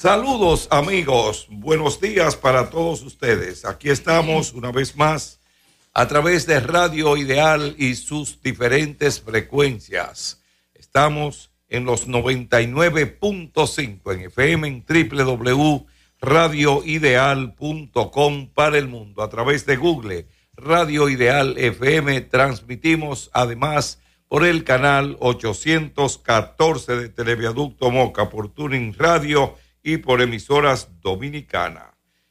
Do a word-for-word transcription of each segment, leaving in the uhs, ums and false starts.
Saludos amigos, buenos días para todos ustedes. Aquí estamos una vez más a través de Radio Ideal y sus diferentes frecuencias. Estamos en los noventa y nueve punto cinco en F M en doble u doble u doble u punto radio ideal punto com para el mundo. A través de Google, Radio Ideal F M, transmitimos además por el canal ochocientos catorce de Televiaducto Moca, por Tuning Radio y por emisoras dominicanas.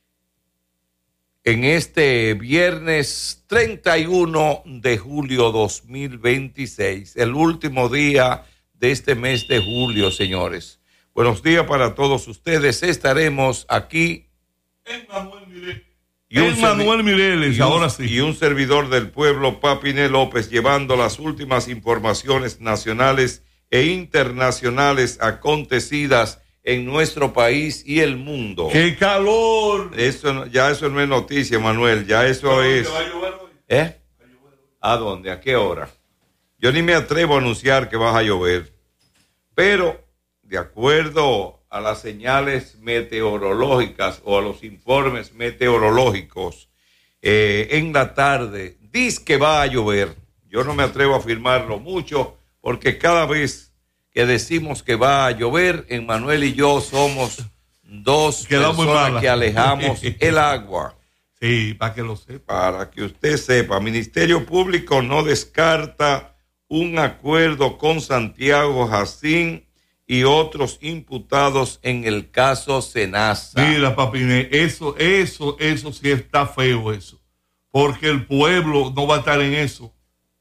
En este viernes treinta y uno de julio dos mil veintiséis, el último día de este mes de julio, señores. Buenos días para todos ustedes. Estaremos aquí en Manuel Mireles. En Manuel Mireles, ahora sí. Y un servidor del pueblo, Papiné López, llevando las últimas informaciones nacionales e internacionales acontecidas en nuestro país y el mundo. ¡Qué calor! Eso, ya eso no es noticia, Manuel, ya eso es... ¿Va a llover hoy? ¿Eh? ¿A dónde? ¿A qué hora? Yo ni me atrevo a anunciar que va a llover, pero de acuerdo a las señales meteorológicas o a los informes meteorológicos, eh, en la tarde dice que va a llover. Yo no me atrevo a afirmarlo mucho porque cada vez que decimos que va a llover, Emmanuel y yo somos dos Queda personas que alejamos el agua. Sí, para que lo sepa. Para que usted sepa, Ministerio Público no descarta un acuerdo con Santiago Jacín y otros imputados en el caso Senasa. Mira, Papiné, eso, eso, eso sí está feo eso, porque el pueblo no va a estar en eso.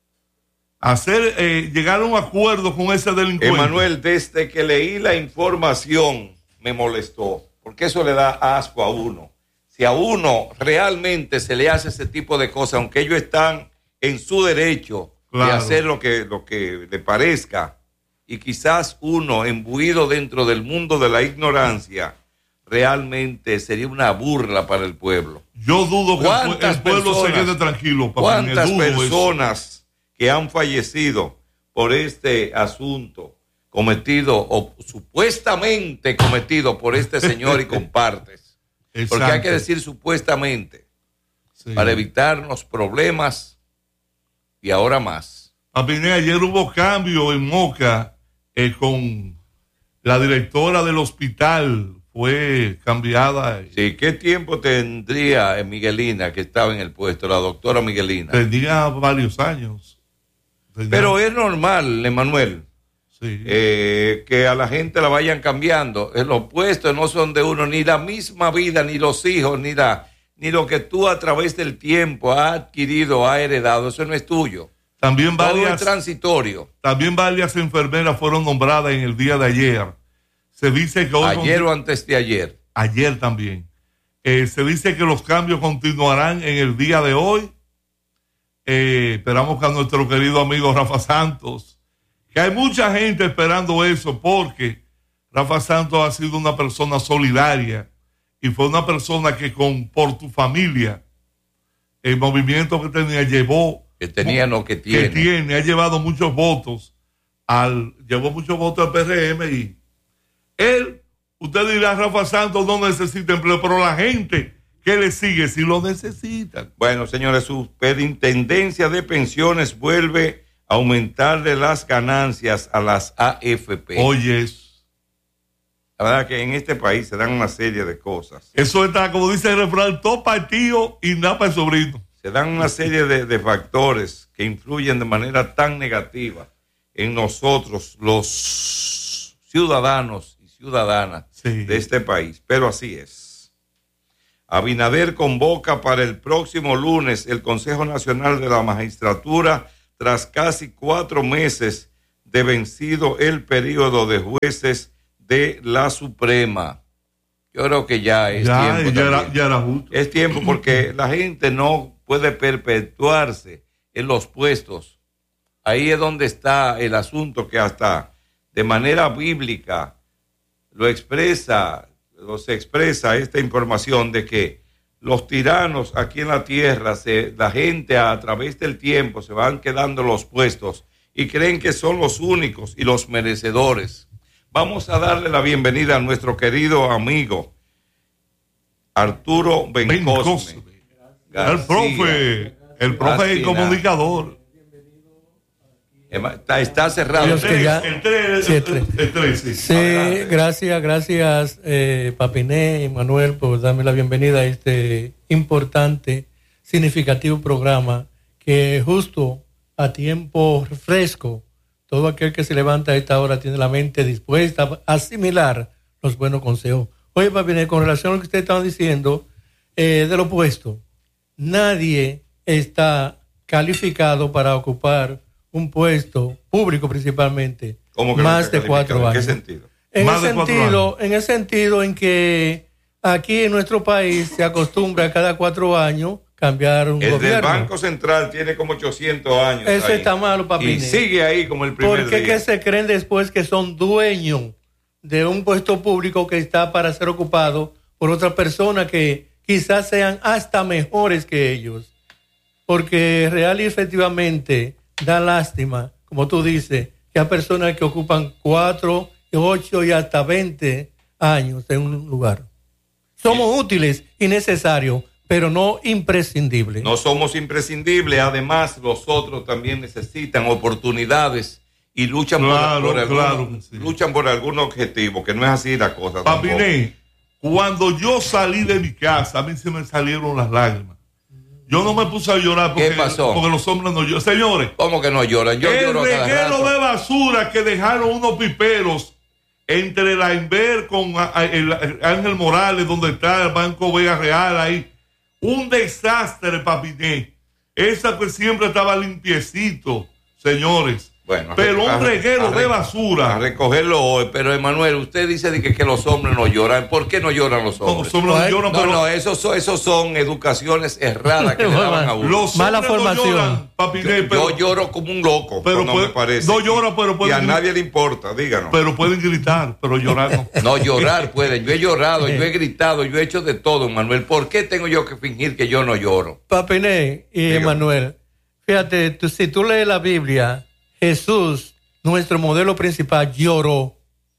Hacer, eh, llegar a un acuerdo con ese delincuente. Emmanuel, desde que leí la información me molestó, porque eso le da asco a uno. Si a uno realmente se le hace ese tipo de cosas, aunque ellos están en su derecho claro. de hacer lo que, lo que le parezca, y quizás uno imbuido dentro del mundo de la ignorancia, realmente sería una burla para el pueblo. Yo dudo que el, el pueblo personas, se quede tranquilo. ¿Cuántas personas eso. que han fallecido por este asunto cometido o supuestamente cometido por este señor y compartes? Porque hay que decir supuestamente sí. para evitarnos problemas y ahora más. Papiné, ayer hubo cambio en Moca eh, con la directora del hospital, fue cambiada. Sí, ¿qué tiempo tendría Miguelina que estaba en el puesto, la doctora Miguelina? Tenía varios años. Tenía... Pero es normal, Emmanuel, sí. eh, que a la gente la vayan cambiando. Los puestos no son de uno, ni la misma vida, ni los hijos, ni, la, ni lo que tú a través del tiempo has adquirido, has heredado, eso no es tuyo. También varias, todo es transitorio. También varias enfermeras fueron nombradas en el día de ayer. Se dice que hoy ayer o antes de ayer. Ayer también. Eh, se dice que los cambios continuarán en el día de hoy. Eh, esperamos que a nuestro querido amigo Rafa Santos, que hay mucha gente esperando eso, porque Rafa Santos ha sido una persona solidaria y fue una persona que con por tu familia, el movimiento que tenía, llevó que tenía no que tiene. que tiene, ha llevado muchos votos al, llevó muchos votos al P R M y él, usted dirá, Rafa Santos no necesita empleo, pero la gente que le sigue si lo necesitan. Bueno, señores, Superintendencia de Pensiones vuelve a aumentarle las ganancias a las A F P. Oye, la verdad que en este país se dan una serie de cosas. Eso está, como dice el refrán, todo para el tío y nada para el sobrino. Se dan una serie de, de factores que influyen de manera tan negativa en nosotros, los ciudadanos y ciudadanas sí. de este país. Pero así es. Abinader convoca para el próximo lunes el Consejo Nacional de la Magistratura tras casi cuatro meses de vencido el periodo de jueces de la Suprema. Yo creo que ya es ya, tiempo. Ya era, ya era justo. Es tiempo porque la gente no puede perpetuarse en los puestos. Ahí es donde está el asunto, que hasta de manera bíblica lo expresa, lo se expresa esta información de que los tiranos aquí en la tierra, se, la gente a, a través del tiempo se van quedando los puestos y creen que son los únicos y los merecedores. Vamos a darle la bienvenida a nuestro querido amigo Arturo Bencosme. El profe, el profe y comunicador. Está, está cerrado. El tres, el tres, sí, el tres, el tres, sí. Sí, gracias, gracias eh, Papiné y Manuel por darme la bienvenida a este importante, significativo programa que justo a tiempo fresco, todo aquel que se levanta a esta hora tiene la mente dispuesta a asimilar los buenos consejos. Oye, Papiné, con relación a lo que usted estaba diciendo, eh, del opuesto, nadie está calificado para ocupar un puesto público principalmente más de cuatro años. ¿En qué sentido? En el sentido, en el sentido en que aquí en nuestro país se acostumbra cada cuatro años cambiar un el gobierno. El Banco Central tiene como ochocientos años. Eso ahí. Está malo, Papine. Y sigue ahí como el primer ¿Por qué día? que se creen después que son dueños de un puesto público que está para ser ocupado por otras personas que quizás sean hasta mejores que ellos? Porque real y efectivamente da lástima, como tú dices, que hay personas que ocupan cuatro, ocho y hasta veinte años en un lugar. Somos sí. útiles y necesarios, pero no imprescindibles. No somos imprescindibles, además los otros también necesitan oportunidades y luchan, claro, por, por, claro, algún, sí. luchan por algún objetivo, que no es así la cosa. Papiné, cuando yo salí de mi casa, a mí se me salieron las lágrimas. Yo no me puse a llorar porque, ¿Qué pasó? porque los hombres no lloran. Señores, ¿cómo que no lloran? Yo el lloro cada reguero rato. de basura que dejaron unos piperos entre la Inver con el, el Ángel Morales, donde está el Banco Vega Real, ahí. Un desastre, Papiné. Esa pues siempre estaba limpiecito, señores. Bueno, pero a, un reguero a, de basura. A recogerlo hoy. Pero, Emanuel, usted dice de que, que los hombres no lloran. ¿Por qué no lloran los hombres? No, los hombres no lloran, no, pero... no, esos son, esos son educaciones erradas que le daban a uno. Los Mala formación. No lloran, Papiné, yo, pero... yo lloro como un loco, pero no puede, me parece. No llora, pero puede... Y a nadie le importa, díganos. Pero pueden gritar, pero llorar no. No, llorar pueden. Yo he llorado, yo he gritado, yo he hecho de todo, Manuel. ¿Por qué tengo yo que fingir que yo no lloro? Papiné y Emanuel, fíjate, tú, si tú lees la Biblia, Jesús, nuestro modelo principal, lloró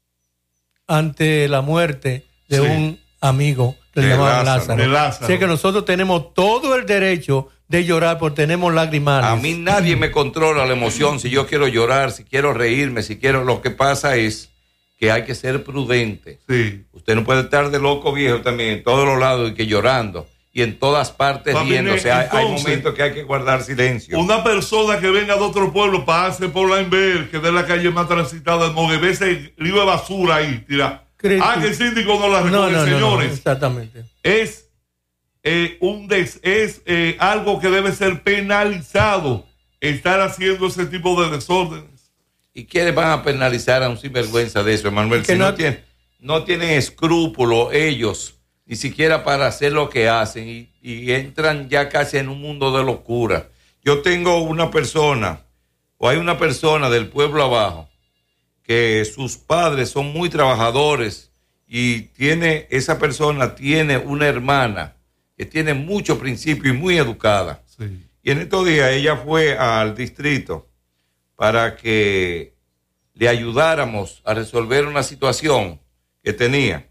ante la muerte de sí. un amigo que le llamaban Lázaro. Lázaro. Así que nosotros tenemos todo el derecho de llorar porque tenemos lagrimales. A mí nadie me controla la emoción. Si yo quiero llorar, si quiero reírme, si quiero... Lo que pasa es que hay que ser prudente. Sí. Usted no puede estar de loco viejo también en todos los lados y que llorando. Y en todas partes riendo. O sea, hay, hay momentos que hay que guardar silencio. Una persona que venga de otro pueblo, pase por la Inver, que es de la calle más transitada de Mogue, ve ese río de basura ahí, tira. Ah, que el síndico no la recoge, no, no, señores. No, no, exactamente. Es, eh, un des, es eh, algo que debe ser penalizado, estar haciendo ese tipo de desórdenes. ¿Y quiénes van a penalizar a un sinvergüenza de eso, Emanuel? Si no, no, tienen, no tienen escrúpulo ellos, ni siquiera para hacer lo que hacen, y, y entran ya casi en un mundo de locura. Yo tengo una persona, o hay una persona del pueblo abajo, que sus padres son muy trabajadores, y tiene, esa persona tiene una hermana que tiene mucho principio y muy educada. Sí. Y en estos días ella fue al distrito para que le ayudáramos a resolver una situación que tenía.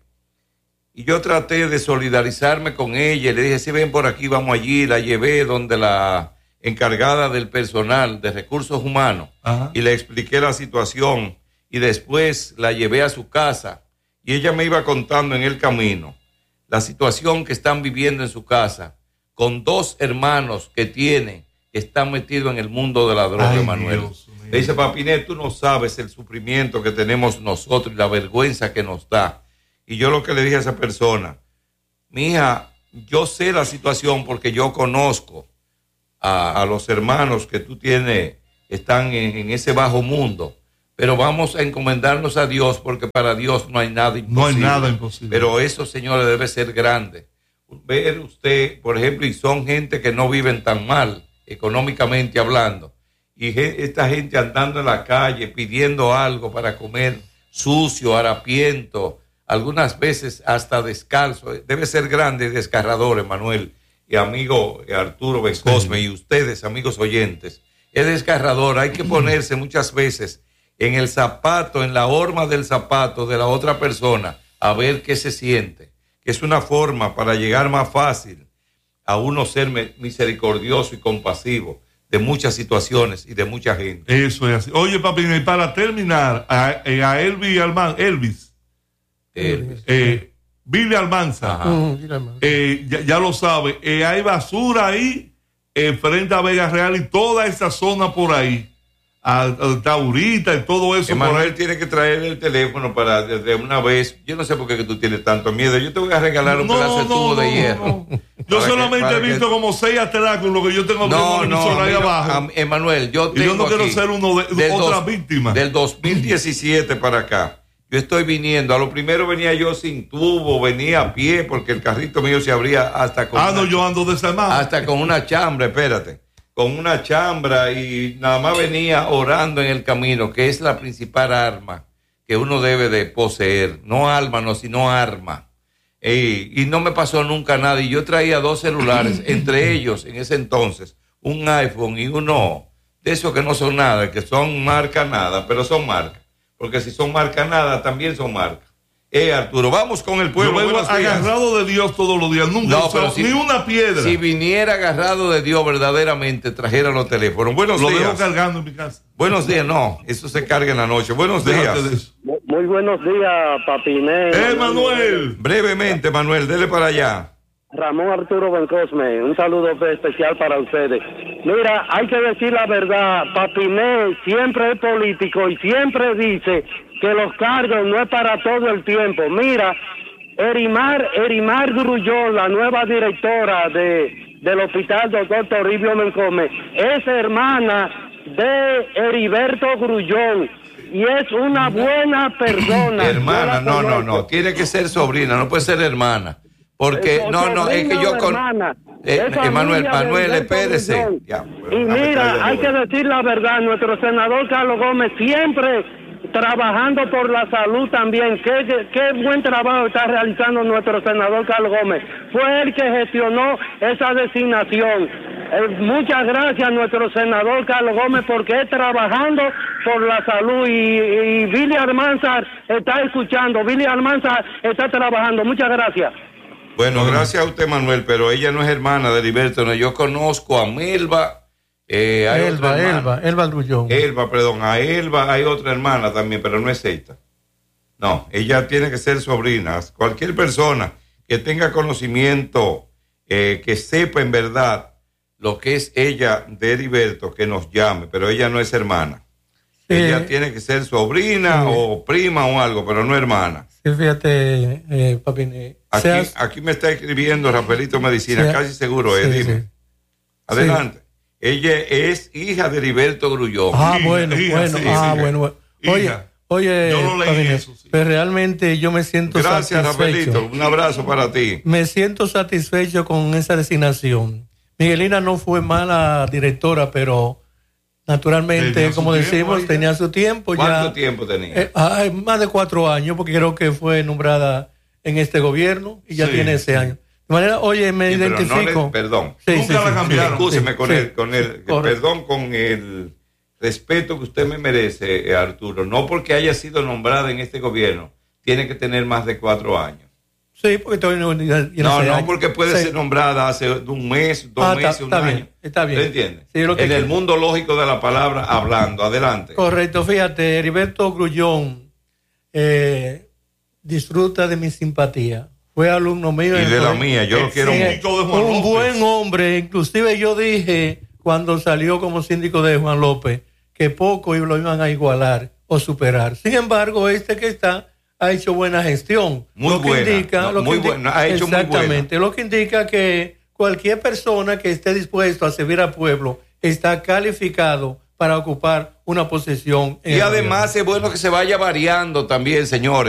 Y yo traté de solidarizarme con ella, le dije, si ven por aquí, vamos allí, la llevé donde la encargada del personal de recursos humanos. Ajá. Y le expliqué la situación y después la llevé a su casa y ella me iba contando en el camino la situación que están viviendo en su casa con dos hermanos que tiene, que están metidos en el mundo de la droga. Ay, Manuel. Le dice, Papiné, tú no sabes el sufrimiento que tenemos nosotros y la vergüenza que nos da. Y yo lo que le dije a esa persona, mija, yo sé la situación porque yo conozco a, a los hermanos que tú tienes, que están en, en ese bajo mundo, pero vamos a encomendarnos a Dios porque para Dios no hay nada imposible. No hay nada imposible. Pero eso, señores, debe ser grande. Ver usted, por ejemplo, y son gente que no viven tan mal, económicamente hablando, y esta gente andando en la calle pidiendo algo para comer, sucio, harapiento, algunas veces hasta descalzo. Debe ser grande y desgarrador, Emanuel y amigo Arturo Bencosme, sí. Y ustedes, amigos oyentes. Es desgarrador, hay que ponerse muchas veces en el zapato, en la horma del zapato de la otra persona, a ver qué se siente. Que es una forma para llegar más fácil a uno ser misericordioso y compasivo de muchas situaciones y de mucha gente. Eso es así. Oye, papi, y para terminar, a, a Elvis Alman, Elvis, Elvis. Eh, Billy Almanza, Uh, eh, ya, ya lo sabe, eh, hay basura ahí eh, frente a Vega Real y toda esa zona por ahí, a, a Taurita y todo eso. Emanuel tiene que traer el teléfono para desde una vez. Yo no sé por qué tú tienes tanto miedo. Yo te voy a regalar un no, pedazo de no, tubo no, de hierro. no. Yo Para solamente que, he visto que... como seis atrás con lo que yo tengo no, no, ahí mira, abajo. Emanuel, yo tengo y yo no quiero aquí, ser uno de, de otra dos, víctima. Del dos mil diecisiete para acá. Yo estoy viniendo. A lo primero venía yo sin tubo, venía a pie porque el carrito mío se abría hasta con. Ah, una, no, yo ando de semana. Hasta con una chambra, espérate. Con una chambra y nada más venía orando en el camino, que es la principal arma que uno debe de poseer. No alma, no, sino arma. Y, y no me pasó nunca nada. Y yo traía dos celulares, entre ellos en ese entonces, un iPhone y uno de esos que no son nada, que son marca nada, pero son marca. Porque si son marca nada, también son marca. Eh, Arturo, vamos con el pueblo. Yo vengo agarrado de Dios todos los días, nunca no, usado, si, ni una piedra. Si viniera agarrado de Dios verdaderamente, trajera los teléfonos. Buenos lo días. Lo dejo cargando en mi casa. Buenos días, no, eso se carga en la noche. Buenos Déjate días. Muy buenos días, Papiné. ¡Eh, Manuel! Brevemente, Manuel, dele para allá. Ramón Arturo Bencosme, un saludo especial para ustedes. Mira, hay que decir la verdad, Papiné siempre es político y siempre dice que los cargos no es para todo el tiempo. Mira, Erimar, Erimar Grullón, la nueva directora de, del hospital doctor Toribio Bencosme, es hermana de Heriberto Grullón y es una buena persona. Hermana, no, no, no, tiene que ser sobrina, no puede ser hermana. Porque, eh, no, no, es que yo con... Eh, Manuel, Manuel, espérese. Ya, y mira, hay que decir la verdad, nuestro senador Carlos Gómez siempre trabajando por la salud también. Qué, qué, qué buen trabajo está realizando nuestro senador Carlos Gómez. Fue el que gestionó esa designación. Eh, muchas gracias a nuestro senador Carlos Gómez porque es trabajando por la salud y, y Billy Almanzar está escuchando. Billy Almanzar está trabajando. Muchas gracias. Bueno, gracias a usted, Manuel, pero ella no es hermana de Heriberto. No, yo conozco a Melba. Eh, hay Elba, otra Elba, Elba Grullón. Elba, perdón, a Elba hay otra hermana también, pero no es esta. No, ella tiene que ser sobrina. Cualquier persona que tenga conocimiento, eh, que sepa en verdad lo que es ella de Heriberto, que nos llame, pero ella no es hermana. Sí. Ella tiene que ser sobrina sí. o prima o algo, pero no hermana. Sí, fíjate, eh, papi. Eh, aquí, seas... aquí me está escribiendo Rafaelito Medicina, sea... casi seguro, eh, sí, dime. Sí. Adelante. Sí. Ella es hija de Heriberto Grullón. Ah, hija, bueno, hija, bueno, sí, ah, sí, bueno, bueno. Oye, hija. oye, yo no leí papi, eso, sí. pero realmente yo me siento Gracias, satisfecho. Rafaelito, un abrazo para ti. Me siento satisfecho con esa designación. Miguelina no fue mala directora, pero naturalmente, como decimos, ahí, tenía su tiempo. ¿Cuánto ya, tiempo tenía? Eh, ah, más de cuatro años, porque creo que fue nombrada en este gobierno y ya sí, tiene ese sí. año. De manera, oye, me sí, identifico. No le, perdón. Sí, Nunca sí, la sí, cambiaron. Escúcheme sí, con, sí. el, con el, perdón, con el respeto que usted me merece, Arturo. No porque haya sido nombrada en este gobierno, tiene que tener más de cuatro años. Sí, porque todavía no. Ya, ya no, no, años. porque puede sí. ser nombrada hace un mes, dos ah, meses, está, un está año. Bien, está bien. ¿Te entiendes? Sí, lo que en quiero. el mundo lógico de la palabra, hablando. Adelante. Correcto, fíjate, Heriberto Grullón eh, disfruta de mi simpatía. Fue alumno mío. Y de la mía, yo lo quiero mucho. Un buen hombre, inclusive yo dije cuando salió como síndico de Juan López que poco lo iban a igualar o superar. Sin embargo, este que está ha hecho buena gestión. Muy lo que buena. Indica, No, lo muy que indica, buena. Ha hecho exactamente, muy buena. lo que indica que cualquier persona que esté dispuesto a servir al pueblo está calificado para ocupar una posición. Y además es bueno que se vaya variando también, señores.